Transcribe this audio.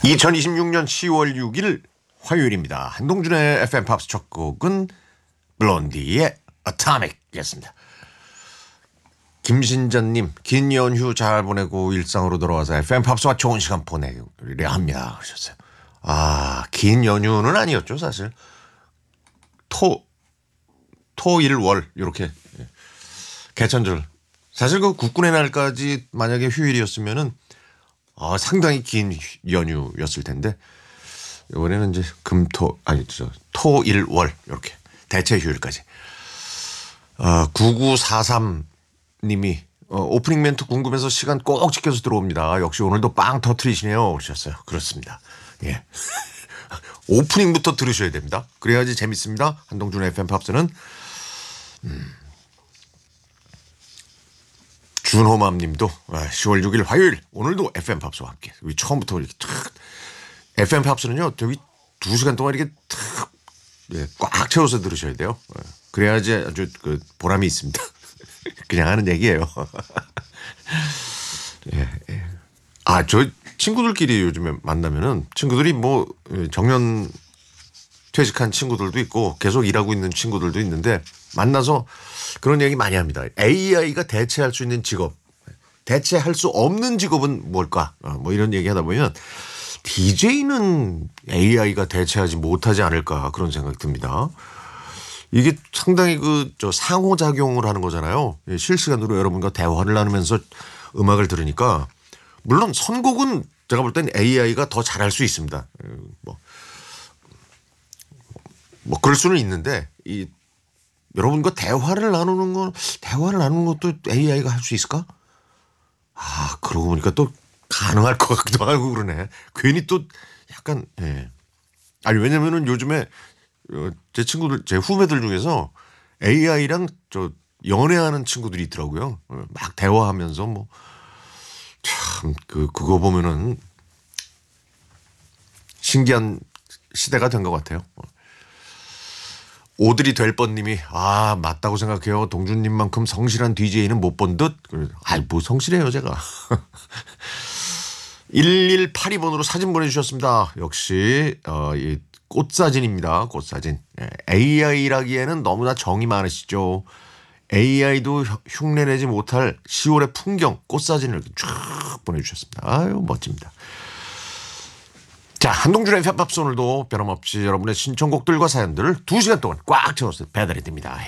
2026년 10월 6일 화요일입니다. 한동준의 FM 팝스 첫 곡은 블론디의 Atomic이었습니다. 김신전님, 긴 연휴 잘 보내고 일상으로 돌아와서 FM 팝스와 좋은 시간 보내려 합니다. 그러셨어요. 아, 긴 연휴는 아니었죠, 사실. 토, 일, 월 이렇게 개천절. 사실 그 국군의 날까지 만약에 휴일이었으면은 상당히 긴 연휴였을 텐데 이번에는 이제 토, 일, 월 이렇게 대체 휴일까지. 9943님이 오프닝 멘트 궁금해서 시간 꼭 지켜서 들어옵니다. 역시 오늘도 빵 터트리시네요. 그러셨어요. 그렇습니다. 예. 오프닝부터 들으셔야 됩니다. 그래야지 재밌습니다. 한동준의 FM 팝스는 준호맘 님도 10월 6일 화요일 오늘도 FM 팝스와 함께 우리 처음부터 이렇게 FM 팝스는요 저기 2시간 동안 이렇게 꽉 채워서 들으셔야 돼요. 그래야지 아주 그 보람이 있습니다. 그냥 하는 얘기예요. 저 친구들끼리 요즘에 만나면은 친구들이 뭐 정년 퇴직한 친구들도 있고 계속 일하고 있는 친구들도 있는데 만나서 그런 얘기 많이 합니다. AI가 대체할 수 있는 직업, 대체할 수 없는 직업은 뭘까? 뭐 이런 얘기 하다 보면 DJ는 AI가 대체하지 못하지 않을까 그런 생각이 듭니다. 이게 상당히 상호작용을 하는 거잖아요. 실시간으로 여러분과 대화를 나누면서 음악을 들으니까 물론 선곡은 제가 볼 땐 AI가 더 잘할 수 있습니다. 뭐 그럴 수는 있는데 여러분과 대화를 나누는 것도 AI가 할 수 있을까? 그러고 보니까 또 가능할 것 같기도 하고 그러네. 괜히 또 약간 왜냐면은 요즘에 제 친구들, 제 후배들 중에서 AI랑 연애하는 친구들이 있더라고요. 막 대화하면서 뭐 참 그거 보면은 신기한 시대가 된 것 같아요. 오드리 될 뻔님이 맞다고 생각해요. 동준님만큼 성실한 DJ는 못 본 듯. 뭐 성실해요 제가. 1182번으로 사진 보내주셨습니다. 역시 이 꽃사진입니다. 꽃사진. AI라기에는 너무나 정이 많으시죠. AI도 흉내내지 못할 10월의 풍경 꽃사진을 이렇게 쫙 보내주셨습니다. 아유 멋집니다. 자, 한동준의 팝팝스 오늘도 변함없이 여러분의 신청곡들과 사연들을 2시간 동안 꽉 채워서 배달해 드립니다.